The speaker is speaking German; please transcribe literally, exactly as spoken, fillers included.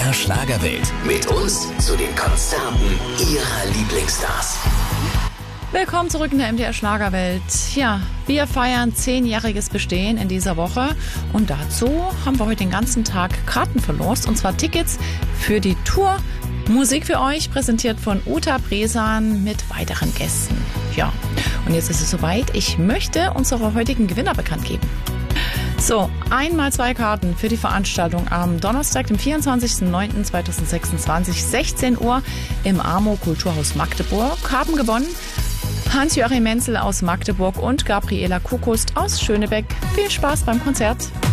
R Schlagerwelt. Mit uns zu den Konzerten Ihrer Lieblingsstars. Willkommen zurück in der M D R Schlagerwelt. Ja, wir feiern zehnjähriges Bestehen in dieser Woche und dazu haben wir heute den ganzen Tag Karten verlost, und zwar Tickets für die Tour Musik für euch, präsentiert von Uta Bresan mit weiteren Gästen. Ja, und jetzt ist es soweit. Ich möchte unsere heutigen Gewinner bekannt geben. So, einmal zwei Karten für die Veranstaltung am Donnerstag, dem vierundzwanzigsten neunten zweitausendsechsundzwanzig, sechzehn Uhr im Amo Kulturhaus Magdeburg. Haben gewonnen Hans-Joachim Menzel aus Magdeburg und Gabriela Kukust aus Schönebeck. Viel Spaß beim Konzert.